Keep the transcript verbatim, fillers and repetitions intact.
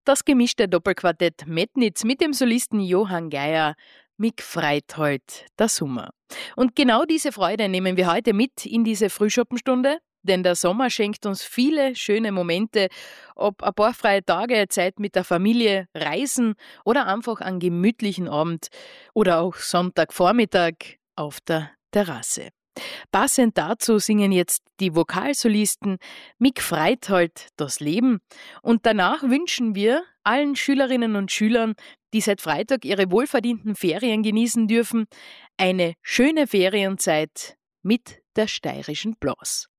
Das gemischte Doppelquartett Metnitz mit dem Solisten Johann Geier. Mich freut heut der Sommer. Und genau diese Freude nehmen wir heute mit in diese Frühschoppenstunde, denn der Sommer schenkt uns viele schöne Momente, ob ein paar freie Tage, Zeit mit der Familie, Reisen oder einfach einen gemütlichen Abend oder auch Sonntagvormittag auf der Terrasse. Passend dazu singen jetzt die Vokalsolisten Mich freut heut das Leben und danach wünschen wir allen Schülerinnen und Schülern, die seit Freitag ihre wohlverdienten Ferien genießen dürfen, eine schöne Ferienzeit mit der steirischen Blas.